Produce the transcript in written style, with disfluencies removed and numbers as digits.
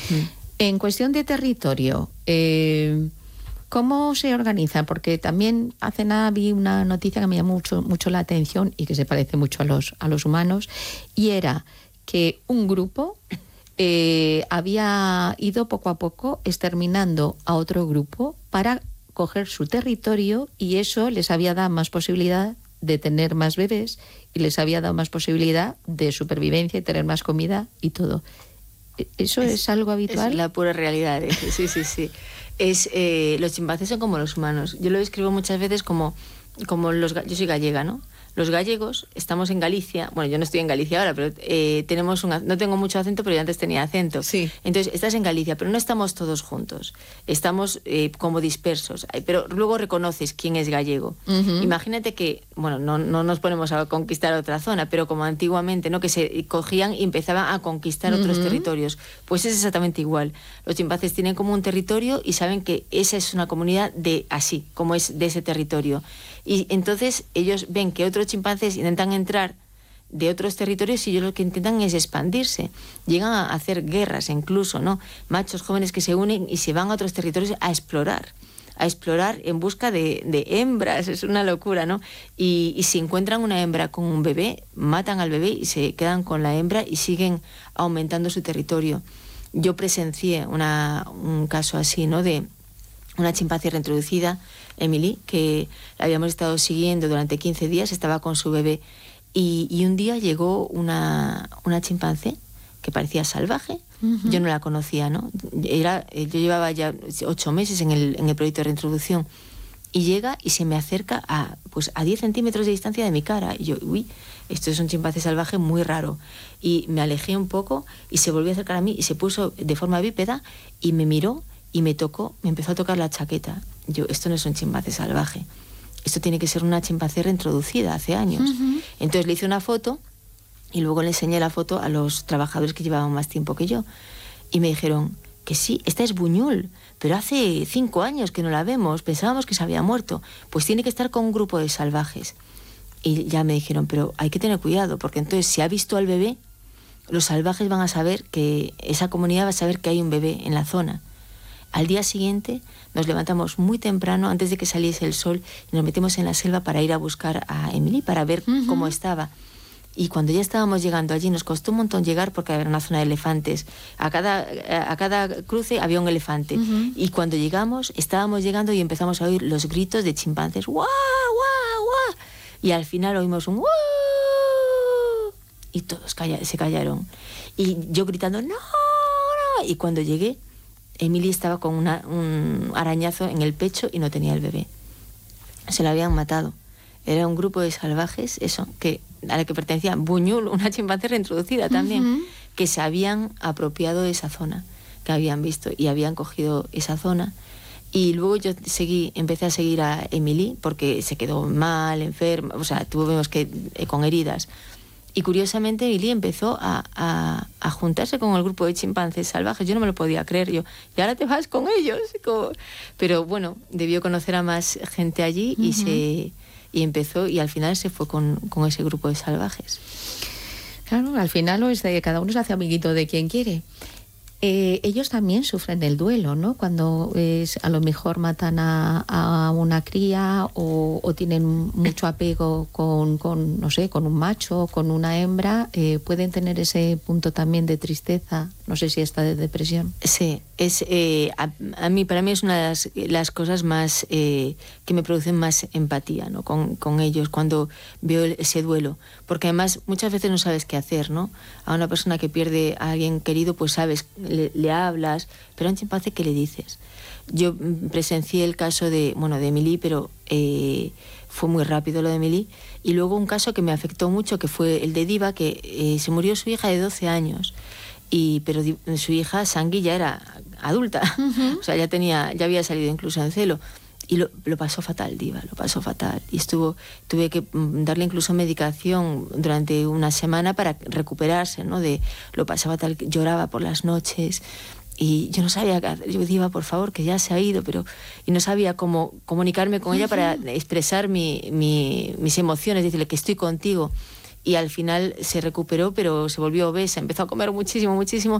En cuestión de territorio, ¿cómo se organizan? Porque también hace nada vi una noticia que me llamó mucho la atención y que se parece mucho a los humanos, y era que un grupo había ido poco a poco exterminando a otro grupo para coger su territorio, y eso les había dado más posibilidad de tener más bebés y les había dado más posibilidad de supervivencia y tener más comida y todo. ¿Eso es algo habitual? Es la pura realidad. Sí. Los chimpancés son como los humanos. Yo lo describo muchas veces como yo soy gallega, ¿no? Los gallegos estamos en Galicia. Bueno, yo no estoy en Galicia ahora, pero no tengo mucho acento, pero yo antes tenía acento. Sí. Entonces, estás en Galicia, pero no estamos todos juntos. Estamos como dispersos. Pero luego reconoces quién es gallego. Uh-huh. Imagínate que, bueno, no nos ponemos a conquistar otra zona, pero como antiguamente, ¿no? Que se cogían y empezaban a conquistar otros territorios. Pues es exactamente igual. Los chimpancés tienen como un territorio y saben que esa es una comunidad como es de ese territorio. Y entonces ellos ven que otros chimpancés intentan entrar de otros territorios y ellos lo que intentan es expandirse. Llegan a hacer guerras incluso, ¿no? Machos jóvenes que se unen y se van a otros territorios a explorar en busca de hembras. Es una locura, ¿no? Y si encuentran una hembra con un bebé, matan al bebé y se quedan con la hembra y siguen aumentando su territorio. Yo presencié un caso así, ¿no? De una chimpancé reintroducida, Emily, que la habíamos estado siguiendo durante 15 días, estaba con su bebé, y un día llegó una chimpancé que parecía salvaje. Uh-huh. Yo no la conocía, ¿no? Yo llevaba ya 8 meses en el proyecto de reintroducción, y llega y se me acerca a 10 centímetros de distancia de mi cara, y yo, esto es un chimpancé salvaje muy raro, y me alejé un poco y se volvió a acercar a mí y se puso de forma bípeda y me miró y me empezó a tocar la chaqueta. Yo, esto no es un chimpancé salvaje, esto tiene que ser una chimpancé reintroducida hace años. Uh-huh. Entonces le hice una foto y luego le enseñé la foto a los trabajadores que llevaban más tiempo que yo, y me dijeron que sí, esta es Buñol, pero hace 5 años que no la vemos, pensábamos que se había muerto, pues tiene que estar con un grupo de salvajes. Y ya me dijeron, pero hay que tener cuidado, porque entonces si ha visto al bebé, los salvajes van a saber que esa comunidad va a saber que hay un bebé en la zona. Al día siguiente nos levantamos muy temprano, antes de que saliese el sol, y nos metimos en la selva para ir a buscar a Emily, para ver uh-huh. cómo estaba. Y cuando ya estábamos llegando allí, nos costó un montón llegar porque había una zona de elefantes. A cada cruce había un elefante. Uh-huh. Y cuando llegamos, estábamos llegando y empezamos a oír los gritos de chimpancés. ¡Guau, guau, guau! Y al final oímos un ¡guau! Y todos se callaron. Y yo gritando ¡no, no! Y cuando llegué, Emily estaba con un arañazo en el pecho y no tenía el bebé. Se lo habían matado. Era un grupo de salvajes, a la que pertenecía Buñol, una chimpancé reintroducida también, uh-huh. que se habían apropiado de esa zona, que habían visto y habían cogido esa zona. Y luego yo empecé a seguir a Emily porque se quedó mal, enferma, tuvimos que con heridas. Y curiosamente Emily empezó a juntarse con el grupo de chimpancés salvajes. Yo no me lo podía creer. Yo, y ahora te vas con ellos. Pero bueno, debió conocer a más gente allí uh-huh. y empezó, y al final se fue con ese grupo de salvajes. Claro, al final cada uno se hace amiguito de quien quiere. Ellos también sufren el duelo, ¿no? Cuando a lo mejor matan a una cría o tienen mucho apego con un macho, con una hembra, pueden tener ese punto también de tristeza, no sé si hasta de depresión. Sí, para mí es una de las cosas más que me producen más empatía, ¿no? con ellos cuando veo ese duelo, porque además muchas veces no sabes qué hacer, ¿no? A una persona que pierde a alguien querido, pues sabes, le hablas, pero a un chimpancé, ¿qué le dices? Yo presencié el caso de Emily, pero fue muy rápido lo de Emily, y luego un caso que me afectó mucho, que fue el de Diva, que se murió su hija de 12 años, pero su hija, Sangui, ya era adulta, uh-huh. ya había salido incluso en celo, y lo pasó fatal, Diva, lo pasó fatal, y tuve que darle incluso medicación durante una semana para recuperarse, ¿no? Lo pasaba fatal, lloraba por las noches, y yo no sabía qué hacer. Yo, Diva, por favor, que ya se ha ido, y no sabía cómo comunicarme con ella para expresar mis emociones, decirle que estoy contigo. Y al final se recuperó, pero se volvió obesa, empezó a comer muchísimo, muchísimo,